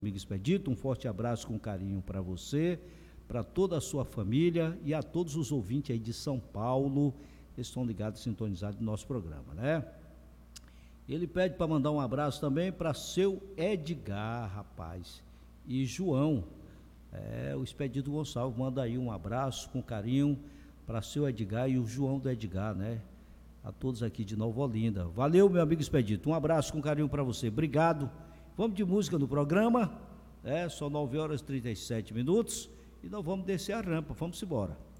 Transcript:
amigo Expedito, um forte abraço com carinho para você, para toda a sua família e a todos os ouvintes aí de São Paulo que estão ligados, sintonizados no nosso programa, né? Ele pede para mandar um abraço também para seu Edgar, rapaz, e João. O Expedito Gonçalves manda aí um abraço com carinho para seu Edgar e o João do Edgar, né? A todos aqui de Nova Olinda. Valeu, meu amigo Expedito. Um abraço com carinho para você. Obrigado. Vamos de música no programa. São 9h37 e nós vamos descer a rampa. Vamos embora.